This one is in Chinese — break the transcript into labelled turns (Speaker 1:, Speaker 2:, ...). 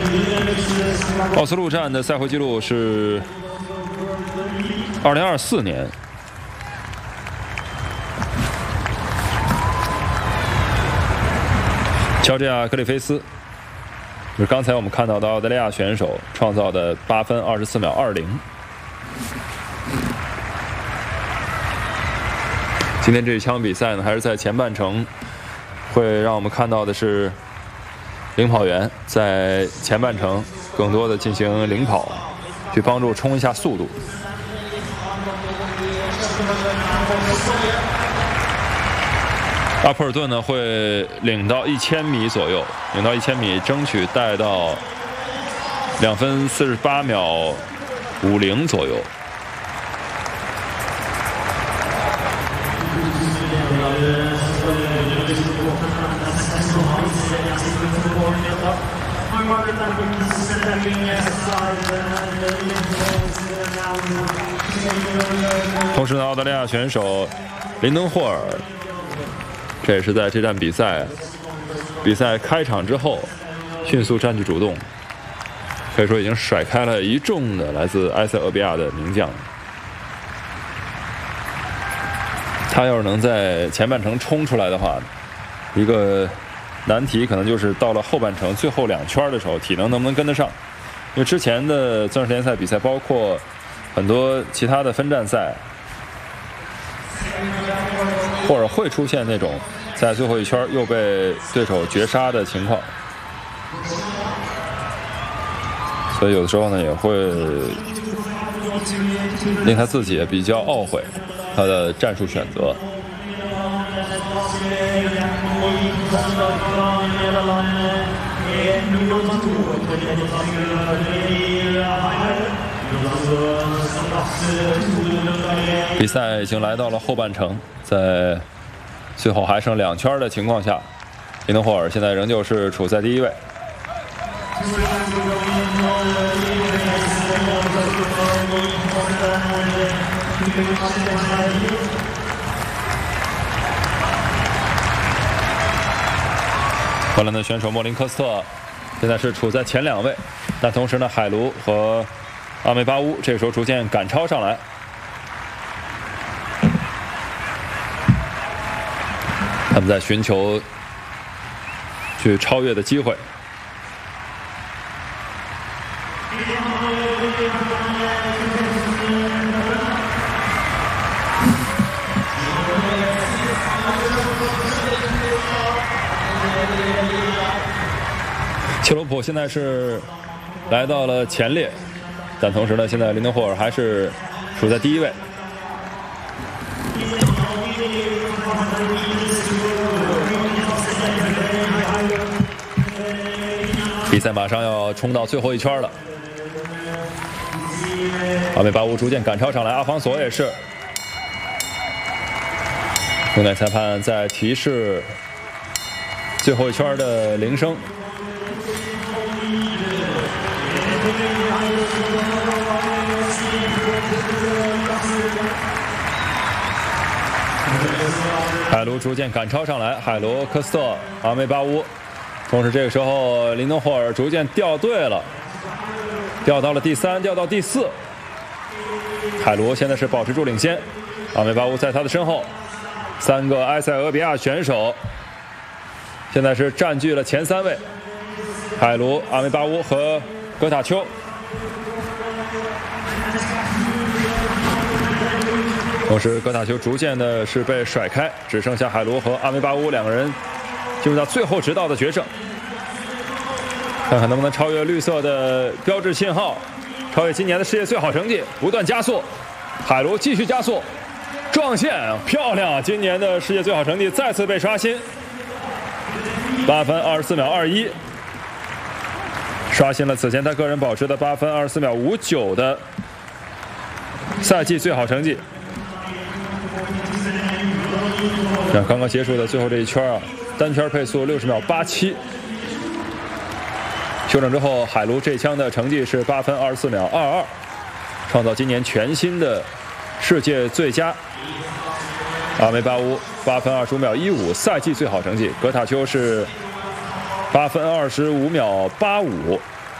Speaker 1: 奥斯陆站的赛会纪录是2024年。乔治亚·格里菲斯就是刚才我们看到的澳大利亚选手创造的8分24秒20。今天这一场比赛呢，还是在前半程，会让我们看到的是领跑员在前半程更多的进行领跑，去帮助冲一下速度。阿普尔顿呢会领到1000米左右，领到1000米，争取带到2分48秒50左右。同时呢，澳大利亚选手林登霍尔，这也是在这站比赛开场之后迅速占据主动，可以说已经甩开了一众的来自埃塞俄比亚的名将。他要是能在前半程冲出来的话，一个难题可能就是到了后半程最后2圈的时候，体能能不能跟得上？因为之前的钻石联赛比赛，包括很多其他的分站赛，或者会出现那种在最后一圈又被对手绝杀的情况，所以有的时候呢也会令他自己也比较懊悔他的战术选择。比赛已经来到了后半程，在最后还剩2圈的情况下，林登霍尔现在仍旧是处在第1位。荷兰的选手莫林科斯特现在是处在前2位，但同时呢，海卢和阿梅巴乌这个时候逐渐赶超上来。他们在寻求去超越的机会。切罗普现在是来到了前列，但同时呢，现在林登霍尔还是处在第1位。比赛马上要冲到最后1圈了，阿梅巴乌逐渐赶超上来，阿方索也是。重点裁判在提示最后1圈的铃声。海卢逐渐赶超上来，海卢、科斯特、阿梅巴乌。同时这个时候林登霍尔逐渐掉队了，掉到了第3，掉到第4。海卢现在是保持住领先，阿梅巴乌在他的身后。3个埃塞俄比亚选手现在是占据了前3位，海卢、阿梅巴乌和戈塔丘。同时戈塔丘逐渐的是被甩开，只剩下海卢和阿梅巴乌2个人进入到最后直道的决胜，看看能不能超越绿色的标志信号，超越今年的世界最好成绩，不断加速。海卢继续加速，撞线，漂亮！今年的世界最好成绩再次被刷新，8分24秒21，刷新了此前他个人保持的8分24秒59的赛季最好成绩。那刚刚结束的最后这一圈啊，单圈配速60秒87。修正之后，海卢这枪的成绩是8分24秒22，创造今年全新的世界最佳。阿梅巴乌8分25秒15，赛季最好成绩。格塔丘是8分25秒85。